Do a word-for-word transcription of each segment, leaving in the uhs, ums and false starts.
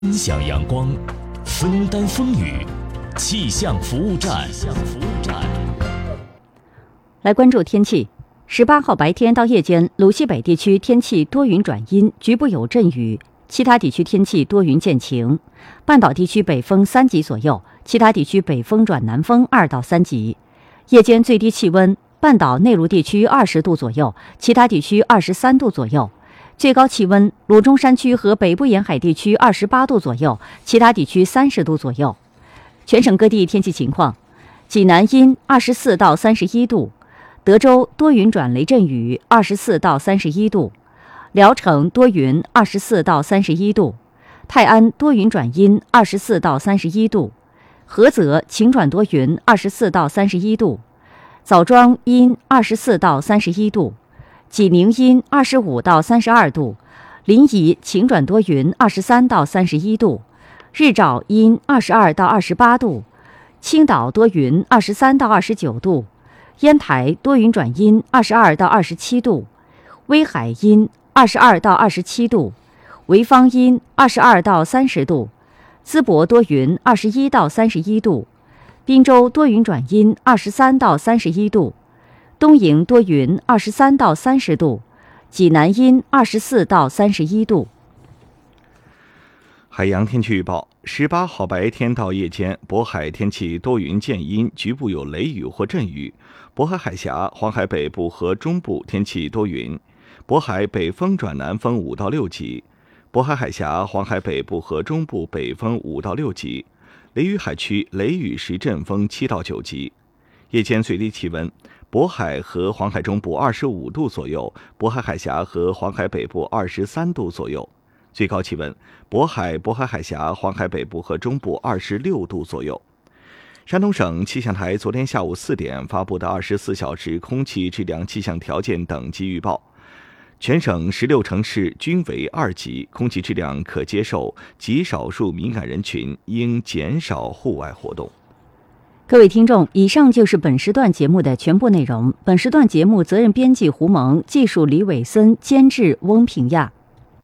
分享阳光，分担风雨，气象服务站。 来关注天气。十八号白天到夜间，鲁西北地区天气多云转阴，局部有阵雨，其他地区天气多云见晴。半岛地区北风三级左右，其他地区北风转南风二到三级。夜间最低气温，半岛内陆地区二十度左右，其他地区二十三度左右。最高气温，鲁中山区和北部沿海地区二十八度左右，其他地区三十度左右。全省各地天气情况：济南阴，二十四到三十一度；德州多云转雷阵雨，二十四到三十一度；聊城多云，二十四到三十一度；泰安多云转阴，二十四到三十一度；菏泽晴转多云，二十四到三十一度；枣庄阴，二十四到三十一度；济宁阴，二十五到三十二度；临沂晴转多云，二十三到三十一度；日照阴，二十二到二十八度；青岛多云，二十三到二十九度；烟台多云转阴，二十二到二十七度；威海阴，二十二到二十七度；潍坊阴，二十二到三十度；淄博多云，二十一到三十一度；滨州多云转阴，二十三到三十一度；东营多云，二十三到三十度；济南阴，二十四到三十一度。 海洋天气预报：十八号白天到夜间，渤海天气多云见阴，局部有雷雨或阵雨；渤海海峡、黄海北部和中部天气多云，渤海北风转南风五到六级；渤海海峡、黄海北部和中部北风五到六级；雷雨海区雷雨时阵风七到九级。夜间最低气温，渤海和黄海中部二十五度左右，渤海海峡和黄海北部二十三度左右。最高气温，渤海、渤海海峡、黄海北部和中部二十六度左右。山东省气象台昨天下午四点发布的二十四小时空气质量气象条件等级预报，全省十六城市均为二级，空气质量可接受，极少数敏感人群应减少户外活动。 各位听众，以上就是本时段节目的全部内容。本时段节目责任编辑胡蒙，技术李伟森，监制翁平亚。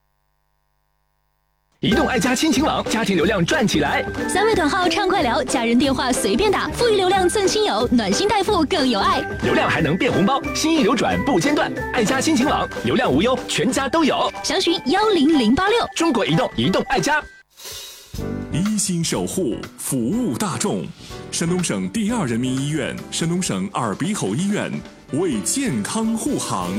移动爱家亲情网，家庭流量赚起来！ 三位短号畅快聊，家人电话随便打，富裕流量赠亲友，暖心代付更有爱。 流量还能变红包，心意流转不间断。爱家亲情网，流量无忧，全家都有。 详询幺零零八六。 中国移动，移动爱家。 一心守护，服务大众。山东省第二人民医院、山东省耳鼻喉医院为健康护航。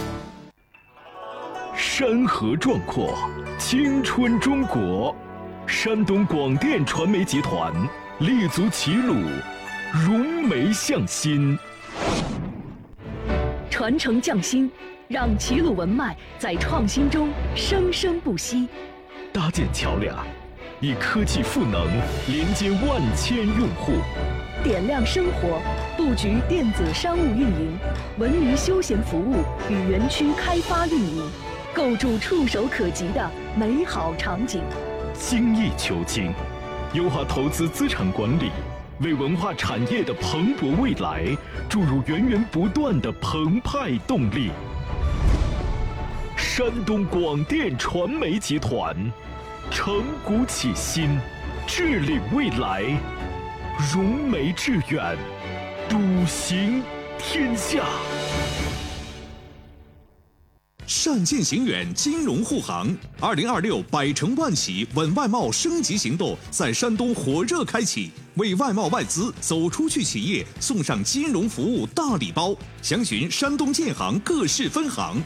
山河壮阔，青春中国。山东广电传媒集团立足齐鲁，融媒向心， 传承匠心，让齐鲁文脉在创新中生生不息。 搭建桥梁，以科技赋能连接万千用户， 点亮生活，布局电子商务运营、文娱休闲服务与园区开发运营，构筑触手可及的美好场景。 精益求精，优化投资资产管理，为文化产业的蓬勃未来注入源源不断的澎湃动力。山东广电传媒集团，承古启新，治理未来，融媒致远，笃行天下。 善见行远金融护航，二零二六百城万企稳外贸升级行动在山东火热开启，为外贸外资走出去企业送上金融服务大礼包。详询山东建行各市分行。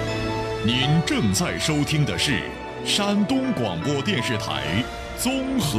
您正在收听的是山东广播电视台综合